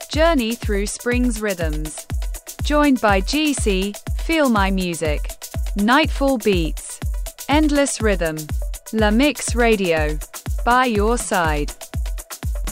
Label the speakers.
Speaker 1: Journey through spring's rhythms. Joined by GC, Feel My Music, Nightfall Beats, Endless Rhythm, La Mix Radio. By your side.